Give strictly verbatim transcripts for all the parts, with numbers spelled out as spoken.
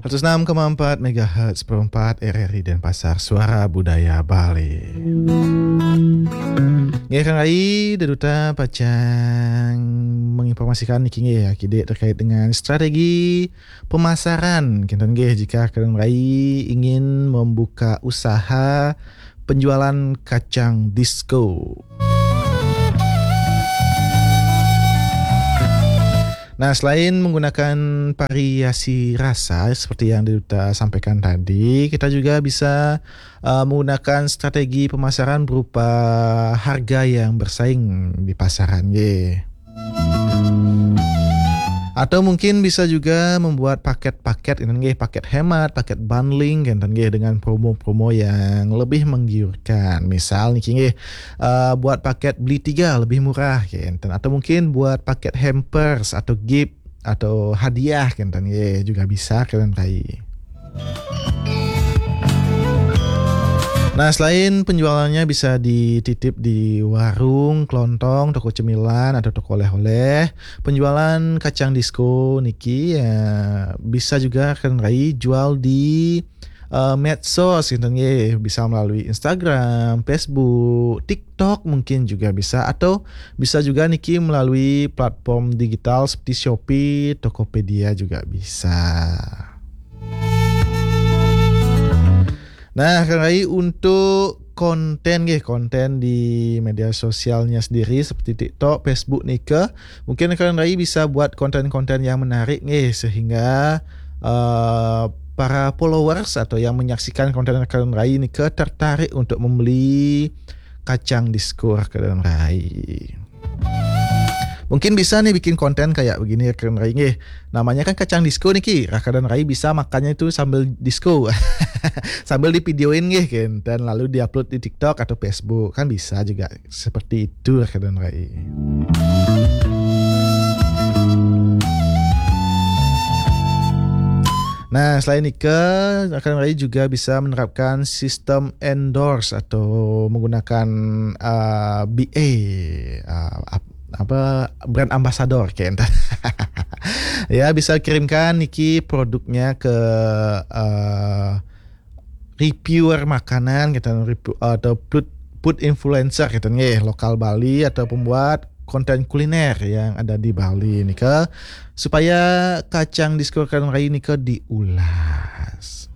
seratus enam koma empat megahertz perempat R R I Denpasar, Suara Budaya Bali. Nggih Kang Rai, Deduta Pacang menginformasikan niki nggih ya kide terkait dengan strategi pemasaran. Kinten nggih jika Kang Rai ingin membuka usaha penjualan kacang disco. Nah, selain menggunakan variasi rasa seperti yang Duta sampaikan tadi, kita juga bisa uh, menggunakan strategi pemasaran berupa harga yang bersaing di pasaran, ye. Atau mungkin bisa juga membuat paket-paket ini paket hemat, paket bundling kan dengan promo-promo yang lebih menggiurkan. Misal nih nggih uh, buat paket beli tiga lebih murah kan, atau mungkin buat paket hampers atau gift atau hadiah kan juga bisa kalian raih. Nah, selain penjualannya bisa dititip di warung, kelontong, toko cemilan atau toko oleh-oleh, penjualan kacang disco niki ya bisa juga kan rai jual di uh, medsos gitu ya, bisa melalui Instagram, Facebook, TikTok mungkin juga bisa, atau bisa juga niki melalui platform digital seperti Shopee, Tokopedia juga bisa. Nah, Kang Rai untuk konten nggih, konten di media sosialnya sendiri seperti TikTok, Facebook nika, mungkin Kang Rai bisa buat konten-konten yang menarik nggih sehingga uh, para followers atau yang menyaksikan konten Kang Rai nika tertarik untuk membeli kacang disco Kang Rai. Mungkin bisa nih bikin konten kayak begini Kang Rai nggih. Namanya kan kacang disco nih Ki. Kang Rai bisa makannya itu sambil disco. Sambil divideoin nggih kan, dan lalu diupload di TikTok atau Facebook. Kan bisa juga seperti itu Kang Rai. Nah, selain itu, Kang Rai juga bisa menerapkan sistem endorse atau menggunakan uh, B A uh, apa brand ambassador kayak ya, bisa kirimkan niki produknya ke uh, reviewer makanan gitu, atau food, food influencer gitu nih lokal Bali atau pembuat konten kuliner yang ada di Bali nika supaya kacang disco Kang Rai nika diulas.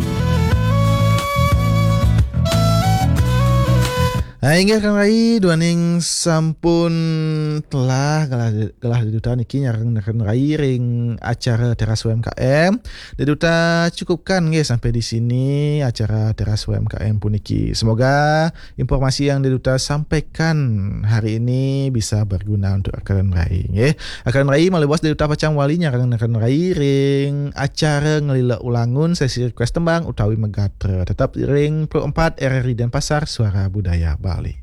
Nah, hingga Kang Rai duaning sampun telah galah galah Deduta niki nyareng Kang Rai ring acara Teras U M K M. Deduta cukupkan nggih sampai di sini acara Teras U M K M puniki. Semoga informasi yang Deduta sampaikan hari ini bisa berguna untuk Kang Rai nggih. Kang Rai malebos Deduta Pacang Wali nyareng Kang Rai ring acara ngelila ulangun sesi request tembang utawi megatre. Tetap ring pro empat R R I Denpasar, Suara Budaya Bali.